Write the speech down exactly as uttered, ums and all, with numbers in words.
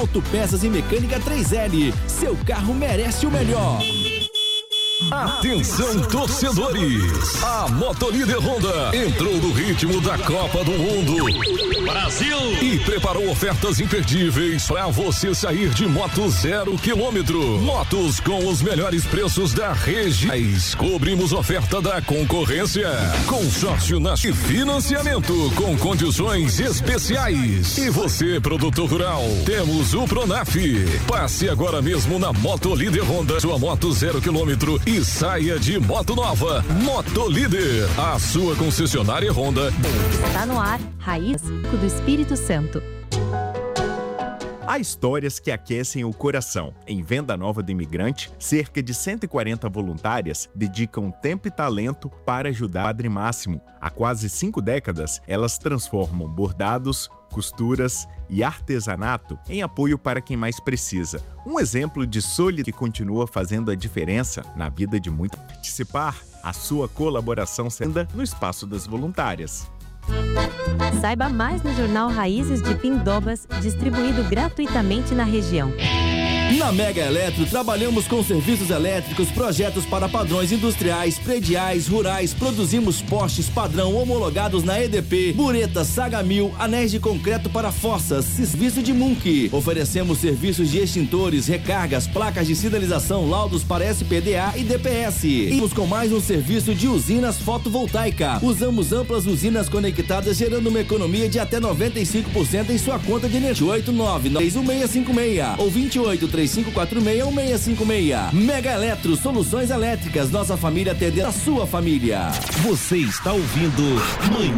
Autopeças e Mecânica três L. Seu carro merece o melhor. Atenção, torcedores! A Motolíder Honda entrou no ritmo da Copa do Mundo Brasil e preparou ofertas imperdíveis para você sair de moto zero quilômetro. Motos com os melhores preços da região. Cobrimos oferta da concorrência. Consórcio na e financiamento com condições especiais. E você, produtor rural, temos o Pronaf. Passe agora mesmo na Motolíder Honda, sua moto zero quilômetro e saia de moto nova. Motolíder, a sua concessionária Honda. Está no ar, Raiz do Espírito Santo. Há histórias que aquecem o coração. Em Venda Nova do Imigrante, cerca de cento e quarenta voluntárias dedicam tempo e talento para ajudar o Padre Máximo. Há quase cinco décadas, elas transformam bordados, costuras e artesanato em apoio para quem mais precisa. Um exemplo de solidariedade que continua fazendo a diferença na vida de muitos. Participar, a sua colaboração sendo no Espaço das Voluntárias. Saiba mais no Jornal Raízes de Pindobas, distribuído gratuitamente na região. Na Mega Eletro, trabalhamos com serviços elétricos, projetos para padrões industriais, prediais, rurais, produzimos postes padrão homologados na E D P, buretas, Saga Mil, anéis de concreto para fossas, serviço de Munk. Oferecemos serviços de extintores, recargas, placas de sinalização, laudos para S P D A e D P S. E com mais um serviço de usinas fotovoltaica. Usamos amplas usinas conectadas, gerando uma economia de até noventa e cinco por cento em sua conta de energia. oito nove nove três um seis cinco seis ou vinte e oito, três cinco quatro seis, um seis cinco seis. Mega Eletro, soluções elétricas. Nossa família atendendo a sua família. Você está ouvindo Manhã